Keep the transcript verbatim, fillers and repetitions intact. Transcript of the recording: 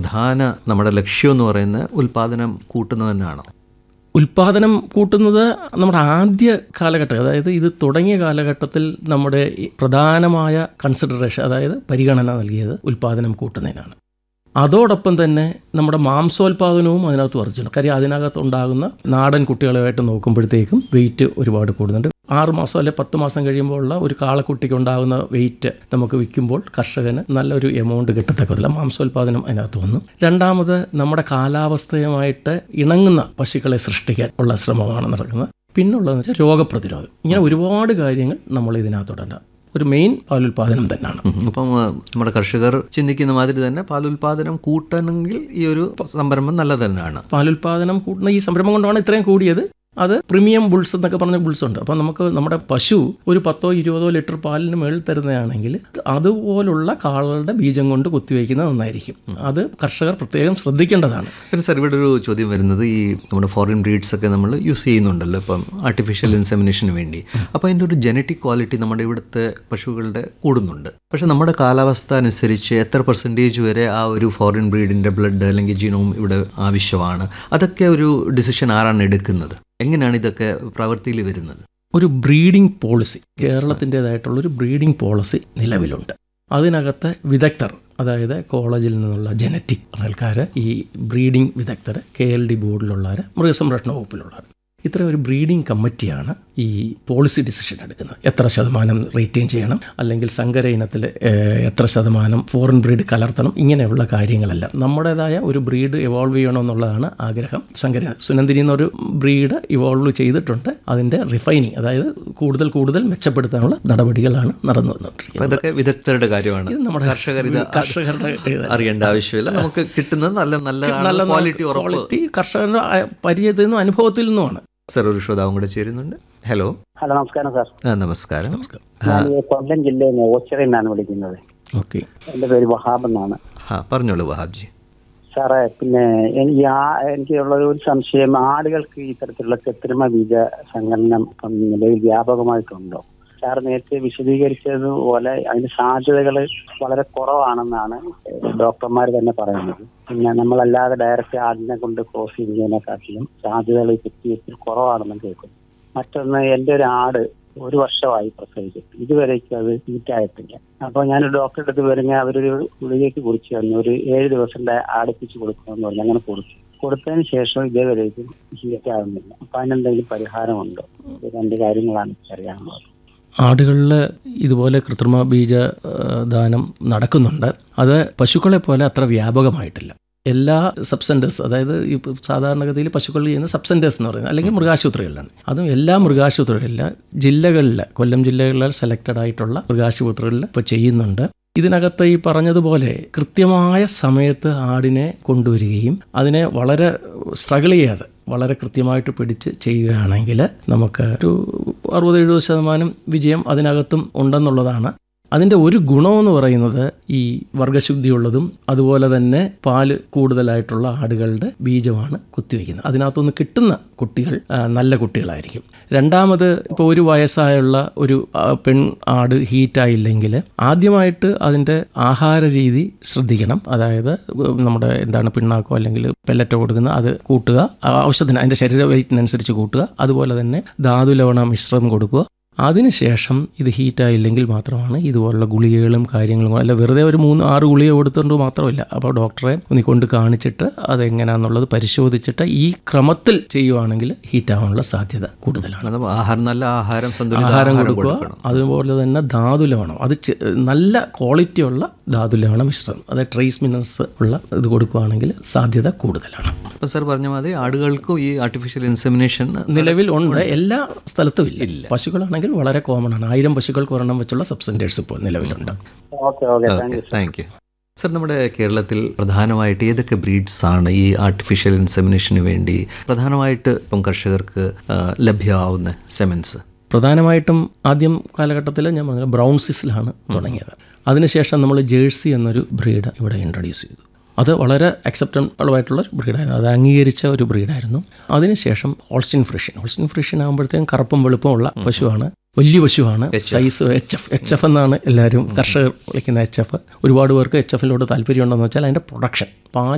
പ്രധാന നമ്മുടെ ലക്ഷ്യം എന്ന് പറയുന്നത് ഉൽപ്പാദനം കൂട്ടുന്നത് തന്നെയാണോ? ഉൽപ്പാദനം കൂട്ടുന്നത് നമ്മുടെ ആദ്യ കാലഘട്ടം, അതായത് ഇത് തുടങ്ങിയ കാലഘട്ടത്തിൽ നമ്മുടെ പ്രധാനമായ കൺസിഡറേഷൻ, അതായത് പരിഗണന നൽകിയത് ഉൽപ്പാദനം കൂട്ടുന്നതിനാണ്. അതോടൊപ്പം തന്നെ നമ്മുടെ മാംസോൽപാദനവും അതിനകത്ത് വർദ്ധിച്ചു. കാര്യം അതിനകത്ത് ഉണ്ടാകുന്ന നാടൻ കുട്ടികളുമായിട്ട് നോക്കുമ്പോഴത്തേക്കും വെയിറ്റ് ഒരുപാട് കൂടുന്നുണ്ട്. ആറ് മാസം അല്ലെ പത്ത് മാസം കഴിയുമ്പോഴുള്ള ഒരു കാളക്കുട്ടിക്ക് ഉണ്ടാകുന്ന വെയിറ്റ് നമുക്ക് വിൽക്കുമ്പോൾ കർഷകന് നല്ലൊരു എമൗണ്ട് കിട്ടത്തക്കതില്ല. മാംസോൽപാദനം അതിനകത്ത് വന്നു. രണ്ടാമത് നമ്മുടെ കാലാവസ്ഥയുമായിട്ട് ഇണങ്ങുന്ന പശുക്കളെ സൃഷ്ടിക്കാൻ ഉള്ള ശ്രമമാണ് നടക്കുന്നത്. പിന്നുള്ളതെന്ന് വെച്ചാൽ രോഗപ്രതിരോധം. ഇങ്ങനെ ഒരുപാട് കാര്യങ്ങൾ നമ്മൾ ഇതിനകത്തോടെ ഒരു മെയിൻ പാലുൽപാദനം തന്നെയാണ്. അപ്പം നമ്മുടെ കർഷകർ ചിന്തിക്കുന്ന മാതിരി തന്നെ പാലുൽപാദനം കൂട്ടണമെങ്കിൽ ഈ ഒരു സംരംഭം നല്ലത് തന്നെയാണ്. പാലുൽപാദനം കൂട്ടുന്ന ഈ സംരംഭം കൊണ്ടാണ് ഇത്രയും കൂടിയത്. അത് പ്രീമിയം ബുൾസ് എന്നൊക്കെ പറഞ്ഞ ബുൾസ് ഉണ്ട്. അപ്പം നമുക്ക് നമ്മുടെ പശു ഒരു പത്തോ ഇരുപതോ ലിറ്റർ പാലിന് മേളിൽ തരുന്നതാണെങ്കിൽ അതുപോലുള്ള കാളകളുടെ ബീജം കൊണ്ട് കുത്തിവയ്ക്കുന്നത് നന്നായിരിക്കും. അത് കർഷകർ പ്രത്യേകം ശ്രദ്ധിക്കേണ്ടതാണ്. പിന്നെ സാർ, ഇവിടെ ഒരു ചോദ്യം വരുന്നത്, ഈ നമ്മുടെ ഫോറിൻ ബ്രീഡ്സ് ഒക്കെ നമ്മൾ യൂസ് ചെയ്യുന്നുണ്ടല്ലോ ഇപ്പം ആർട്ടിഫിഷ്യൽ ഇൻസെമിനേഷന് വേണ്ടി. അപ്പോൾ അതിൻ്റെ ഒരു ജനറ്റിക് ക്വാളിറ്റി നമ്മുടെ ഇവിടുത്തെ പശുക്കളുടെ കൂടുന്നുണ്ട്. പക്ഷേ നമ്മുടെ കാലാവസ്ഥ അനുസരിച്ച് എത്ര പെർസെൻറ്റേജ് വരെ ആ ഒരു ഫോറിൻ ബ്രീഡിൻ്റെ ബ്ലഡ് അല്ലെങ്കിൽ ജീനോം ഇവിടെ ആവശ്യമാണ്, അതൊക്കെ ഒരു ഡിസിഷൻ ആരാണ് എടുക്കുന്നത്? എങ്ങനെയാണ് ഇതൊക്കെ പ്രവൃത്തിയിൽ വരുന്നത്? ഒരു ബ്രീഡിംഗ് പോളിസി, കേരളത്തിൻ്റെതായിട്ടുള്ളൊരു ബ്രീഡിംഗ് പോളിസി നിലവിലുണ്ട്. അതിനകത്ത് വിദഗ്ധർ, അതായത് കോളേജിൽ നിന്നുള്ള ജനറ്റിക് ആൾക്കാർ, ഈ ബ്രീഡിംഗ് വിദഗ്ധർ, കെ എൽ ഡി ബോർഡിലുള്ളവർ, മൃഗസംരക്ഷണ വകുപ്പിലുള്ളവർ, ഇത്ര ഒരു ബ്രീഡിംഗ് കമ്മിറ്റിയാണ് ഈ പോളിസി ഡിസിഷൻ എടുക്കുന്നത്. എത്ര ശതമാനം റേറ്റിംഗ് ചെയ്യണം, അല്ലെങ്കിൽ സങ്കര ഇനത്തിൽ എത്ര ശതമാനം ഫോറിൻ ബ്രീഡ് കലർത്തണം, ഇങ്ങനെയുള്ള കാര്യങ്ങളെല്ലാം നമ്മുടേതായ ഒരു ബ്രീഡ് ഇവോൾവ് ചെയ്യണമെന്നുള്ളതാണ് ആഗ്രഹം. സങ്കര സുനന്ദിനി എന്നൊരു ബ്രീഡ് ഇവോൾവ് ചെയ്തിട്ടുണ്ട്. അതിൻ്റെ റിഫൈനിങ്, അതായത് കൂടുതൽ കൂടുതൽ മെച്ചപ്പെടുത്താനുള്ള നടപടികളാണ് നടന്നു വന്നുകൊണ്ടിരിക്കുന്നത്. ഇതൊക്കെ വിദഗ്ധരുടെ കാര്യമാണ്. നമ്മുടെ കർഷകർ ഇത് കർഷകരുടെ അറിയേണ്ട ആവശ്യമില്ല. നമുക്ക് കിട്ടുന്നത് നല്ല നല്ല നല്ല ക്വാളിറ്റി ക്വാളിറ്റി കർഷകരുടെ പരിചയത്തിൽ നിന്നും അനുഭവത്തിൽ നിന്നുമാണ്. സാർ, ഒരു ശ്രോതാവും കൂടെ ചേരുന്നുണ്ട്. ഹലോ ഹലോ നമസ്കാരം സാർ. നമസ്കാരം. ഞാൻ കൊല്ലം ജില്ലയിൽ നിന്ന് ഓച്ചിറയിൽ നിന്നാണ് വിളിക്കുന്നത്. ഓക്കെ. എൻ്റെ പേര് വഹാബ് എന്നാണ്. ആ പറഞ്ഞോളൂ വഹാബ്ജി. സാറേ, പിന്നെ എനിക്ക് എനിക്കുള്ള ഒരു സംശയം, ആടുകൾക്ക് ഈ തരത്തിലുള്ള കൃത്രിമ ബീജ സങ്കലനം നിലവിൽ വ്യാപകമായിട്ടുണ്ടോ? സാർ നേരത്തെ വിശദീകരിച്ചതുപോലെ അതിന്റെ സാധ്യതകൾ വളരെ കുറവാണെന്നാണ് ഡോക്ടർമാർ തന്നെ പറയുന്നത്. പിന്നെ നമ്മളല്ലാതെ ഡയറക്റ്റ് ആടിനെ കൊണ്ട് ക്രോസ് ചെയ്യുന്നതിനെക്കാട്ടിലും സാധ്യതകൾ കുത്തിവയ്പ്പിൽ കുറവാണെന്ന് കേൾക്കുന്നു. മറ്റൊന്ന്, എൻ്റെ ഒരു ആട് ഒരു വർഷമായി പ്രസവിച്ചിട്ട് ഇതുവരേക്കും അത് ഹീറ്റായിട്ടില്ല. അപ്പോൾ ഞാൻ ഡോക്ടറുടെ അടുത്ത് വരുന്ന അവരൊരു ഗുളികയ്ക്ക് കുറിച്ച് തന്നു, ഒരു ഏഴ് ദിവസം അടുപ്പിച്ച് കൊടുക്കണമെന്ന് പറഞ്ഞു. അങ്ങനെ കൊടുത്തു. കൊടുത്തതിന് ശേഷം ഇതേവരേക്കും ഹീറ്റാകുന്നില്ല. അപ്പം അതിനെന്തെങ്കിലും പരിഹാരമുണ്ടോ? ഇത് രണ്ട് കാര്യങ്ങളാണ് അറിയാനുള്ളത്. ആടുകളിൽ ഇതുപോലെ കൃത്രിമ ബീജദാനം നടക്കുന്നുണ്ട്. അത് പശുക്കളെ പോലെ അത്ര വ്യാപകമായിട്ടില്ല. എല്ലാ സബ്സെൻറ്റേഴ്സ്, അതായത് ഈ സാധാരണഗതിയിൽ പശുക്കളിൽ ചെയ്യുന്ന സബ്സെൻറ്റേഴ്സ് എന്ന് പറയുന്നത് അല്ലെങ്കിൽ മൃഗാശുപത്രികളിലാണ്. അതും എല്ലാ മൃഗാശുപത്രികളില്ല, ജില്ലകളിൽ, കൊല്ലം ജില്ലകളിൽ സെലക്റ്റഡ് ആയിട്ടുള്ള മൃഗാശുപത്രികളിൽ ഇപ്പോൾ ചെയ്യുന്നുണ്ട്. ഇതിനകത്ത് ഈ പറഞ്ഞതുപോലെ കൃത്യമായ സമയത്ത് ആടിനെ കൊണ്ടുവരികയും അതിനെ വളരെ സ്ട്രഗിൾ ചെയ്യാതെ വളരെ കൃത്യമായിട്ട് പിടിച്ച് ചെയ്യുകയാണെങ്കിൽ നമുക്ക് ഒരു അറുപത് എഴുപത് ശതമാനം വിജയം അതിനകത്തും ഉണ്ടെന്നുള്ളതാണ്. അതിൻ്റെ ഒരു ഗുണമെന്ന് പറയുന്നത് ഈ വർഗ്ഗശുദ്ധിയുള്ളതും അതുപോലെ തന്നെ പാല് കൂടുതലായിട്ടുള്ള ആടുകളുടെ ബീജമാണ് കുത്തിവയ്ക്കുന്നത്. അതിനകത്തുനിന്ന് കിട്ടുന്ന കുട്ടികൾ നല്ല കുട്ടികളായിരിക്കും. രണ്ടാമത്, ഇപ്പോൾ ഒരു വയസ്സായുള്ള ഒരു പെൺ ആട് ഹീറ്റായില്ലെങ്കിൽ ആദ്യമായിട്ട് അതിൻ്റെ ആഹാര രീതി ശ്രദ്ധിക്കണം. അതായത് നമ്മുടെ എന്താണ് പിണ്ണാക്കോ അല്ലെങ്കിൽ പെല്ലറ്റോ കൊടുക്കുന്ന അത് കൂട്ടുക, ഔഷധത്തിന് അതിൻ്റെ ശരീര വെയിറ്റിനനുസരിച്ച് കൂട്ടുക. അതുപോലെ തന്നെ ധാതുലവണ മിശ്രം കൊടുക്കുക. അതിനുശേഷം ഇത് ഹീറ്റായില്ലെങ്കിൽ മാത്രമാണ് ഇതുപോലുള്ള ഗുളികകളും കാര്യങ്ങളും, അല്ല വെറുതെ ഒരു മൂന്ന് ആറ് ഗുളിക കൊടുത്തുകൊണ്ട് മാത്രമില്ല. അപ്പോൾ ഡോക്ടറെ ഒന്ന് കൊണ്ട് കാണിച്ചിട്ട് അതെങ്ങനെയാണെന്നുള്ളത് പരിശോധിച്ചിട്ട് ഈ ക്രമത്തിൽ ചെയ്യുവാണെങ്കിൽ ഹീറ്റാവാനുള്ള സാധ്യത കൂടുതലാണ്. ആഹാരം നല്ല ആഹാരം ആഹാരം കൊടുക്കുക. അതുപോലെ തന്നെ ധാതുലവണം, അത് നല്ല ക്വാളിറ്റിയുള്ള ധാതുലവണ മിശ്രം, അതായത് ട്രേസ് മിനറൽസ് ഉള്ള ഇത് കൊടുക്കുകയാണെങ്കിൽ സാധ്യത കൂടുതലാണ്. അപ്പോൾ സാർ പറഞ്ഞ മാതിരി ആടുകൾക്കും ഈ ആർട്ടിഫിഷ്യൽ ഇൻസെമിനേഷൻ നിലവിൽ ഉണ്ട്, എല്ലാ സ്ഥലത്തും ഇല്ല. പശുക്കളാണെങ്കിൽ വളരെ കോമൺ ആണ്. ആയിരം പശുക്കൾക്ക് ഒരെണ്ണം വെച്ചുള്ള സബ്സെൻറ്റേഴ്സ് ഇപ്പോൾ നിലവിലുണ്ട്. Thank you sir. നമ്മുടെ കേരളത്തിൽ പ്രധാനമായിട്ട് ഏതൊക്കെ ബ്രീഡ്സ് ആണ് ഈ ആർട്ടിഫിഷ്യൽ ഇൻസെമിനേഷന് വേണ്ടി പ്രധാനമായിട്ട് ഇപ്പം കർഷകർക്ക് ലഭ്യമാവുന്ന സെമൻസ്? പ്രധാനമായിട്ടും ആദ്യം കാലഘട്ടത്തിൽ ഞാൻ പറഞ്ഞ ബ്രൗൺ സിസിലാണ് തുടങ്ങിയത്. അതിനുശേഷം നമ്മൾ ജേഴ്സി എന്നൊരു ബ്രീഡ് ഇവിടെ ഇൻട്രൊഡ്യൂസ് ചെയ്തു. അത് വളരെ അക്സെപ്റ്റബിൾ ആയിട്ടുള്ള ബ്രീഡായിരുന്നു, അത് അംഗീകരിച്ച ഒരു ബ്രീഡായിരുന്നു. അതിനുശേഷം ഹോൾസ്റ്റീൻ ഫ്രീഷ്യൻ ഹോൾസ്റ്റീൻ ഫ്രീഷ്യൻ ആകുമ്പോഴത്തേക്കും കറുപ്പും വെളുപ്പമുള്ള പശുവാണ്, വലിയ പശുവാണ്. Size H F H F എന്നാണ് എല്ലാവരും കർഷകർ വിളിക്കുന്ന എച്ച് എഫ്. ഒരുപാട് പേർക്ക് എച്ച് എഫിലോട് താല്പര്യമുണ്ടെന്ന് വെച്ചാൽ അതിൻ്റെ പ്രൊഡക്ഷൻ, പാൽ